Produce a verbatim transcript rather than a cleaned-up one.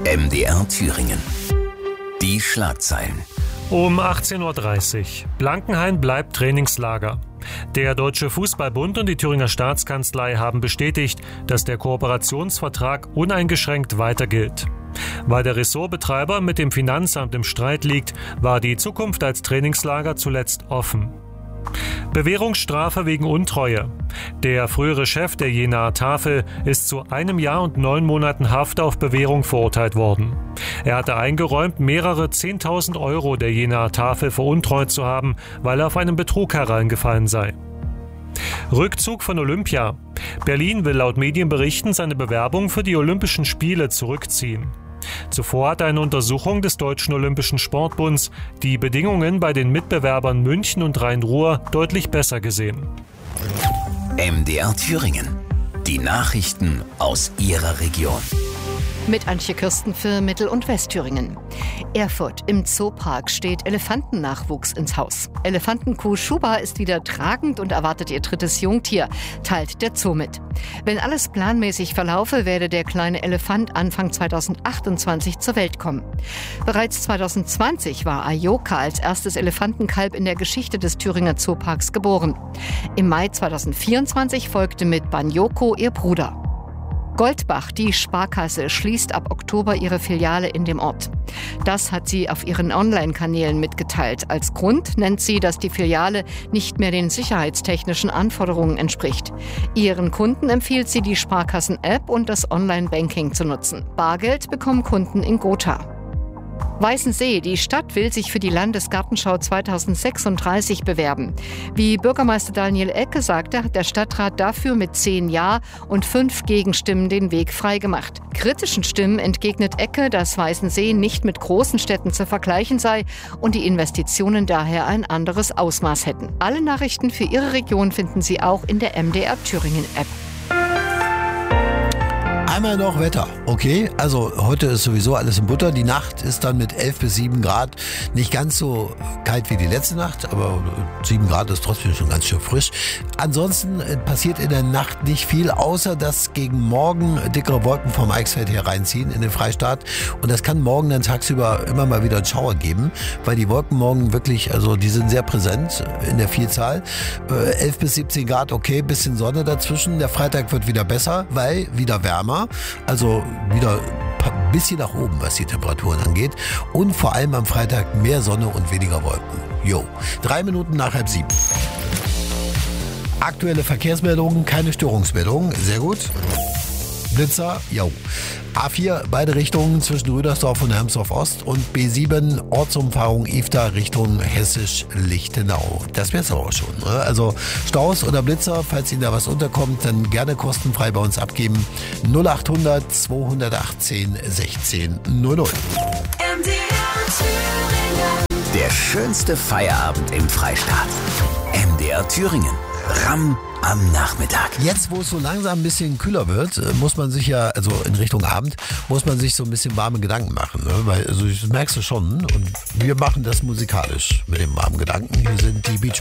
M D R Thüringen. Die Schlagzeilen. Um achtzehn Uhr dreißig. Blankenhain bleibt Trainingslager. Der Deutsche Fußballbund und die Thüringer Staatskanzlei haben bestätigt, dass der Kooperationsvertrag uneingeschränkt weiter gilt. Weil der Ressortbetreiber mit dem Finanzamt im Streit liegt, war die Zukunft als Trainingslager zuletzt offen. Bewährungsstrafe wegen Untreue. Der frühere Chef der Jenaer Tafel ist zu einem Jahr und neun Monaten Haft auf Bewährung verurteilt worden. Er hatte eingeräumt, mehrere zehntausend Euro der Jenaer Tafel veruntreut zu haben, weil er auf einen Betrug hereingefallen sei. Rückzug von Olympia. Berlin will laut Medienberichten seine Bewerbung für die Olympischen Spiele zurückziehen. Zuvor hat eine Untersuchung des Deutschen Olympischen Sportbunds die Bedingungen bei den Mitbewerbern München und Rhein-Ruhr deutlich besser gesehen. M D R Thüringen. Die Nachrichten aus Ihrer Region. Mit Antje Kirsten für Mittel- und Westthüringen. Erfurt im Zoopark steht Elefantennachwuchs ins Haus. Elefantenkuh Schuba ist wieder tragend und erwartet ihr drittes Jungtier, teilt der Zoo mit. Wenn alles planmäßig verlaufe, werde der kleine Elefant Anfang zweitausendachtundzwanzig zur Welt kommen. Bereits zweitausendzwanzig war Ayoka als erstes Elefantenkalb in der Geschichte des Thüringer Zooparks geboren. Im Mai zweitausendvierundzwanzig folgte mit Banyoko ihr Bruder. Goldbach, die Sparkasse, schließt ab Oktober ihre Filiale in dem Ort. Das hat sie auf ihren Online-Kanälen mitgeteilt. Als Grund nennt sie, dass die Filiale nicht mehr den sicherheitstechnischen Anforderungen entspricht. Ihren Kunden empfiehlt sie, die Sparkassen-App und das Online-Banking zu nutzen. Bargeld bekommen Kunden in Gotha. Weißensee, die Stadt will sich für die Landesgartenschau zweitausendsechsunddreißig bewerben. Wie Bürgermeister Daniel Ecke sagte, hat der Stadtrat dafür mit zehn Ja- und fünf Gegenstimmen den Weg freigemacht. Kritischen Stimmen entgegnet Ecke, dass Weißensee nicht mit großen Städten zu vergleichen sei und die Investitionen daher ein anderes Ausmaß hätten. Alle Nachrichten für Ihre Region finden Sie auch in der M D R Thüringen App. Einmal noch Wetter, okay? Also heute ist sowieso alles in Butter. Die Nacht ist dann mit elf bis sieben Grad nicht ganz so kalt wie die letzte Nacht, aber sieben Grad ist trotzdem schon ganz schön frisch. Ansonsten passiert in der Nacht nicht viel, außer dass gegen Morgen dickere Wolken vom Eichsfeld hereinziehen in den Freistaat. Und das kann morgen dann tagsüber immer mal wieder einen Schauer geben, weil die Wolken morgen wirklich, also die sind sehr präsent in der Vielzahl. elf bis siebzehn Grad, okay, bisschen Sonne dazwischen. Der Freitag wird wieder besser, weil wieder wärmer. Also wieder ein bisschen nach oben, was die Temperaturen angeht. Und vor allem am Freitag mehr Sonne und weniger Wolken. Jo, drei Minuten nach halb sieben. Aktuelle Verkehrsmeldungen, keine Störungsmeldungen. Sehr gut. Blitzer, jo. A vier, beide Richtungen zwischen Rüdersdorf und Hermsdorf Ost und B sieben, Ortsumfahrung Ifta Richtung Hessisch-Lichtenau. Das wär's aber auch schon. Ne? Also Staus oder Blitzer, falls Ihnen da was unterkommt, dann gerne kostenfrei bei uns abgeben. null achthundert zweihundertachtzehn sechzehn null null. Der schönste Feierabend im Freistaat. M D R Thüringen. Ramm am Nachmittag. Jetzt, wo es so langsam ein bisschen kühler wird, muss man sich ja, also in Richtung Abend, muss man sich so ein bisschen warme Gedanken machen. Ne? Weil, also das merkst du schon. Und wir machen das musikalisch mit dem warmen Gedanken. Hier sind die Beach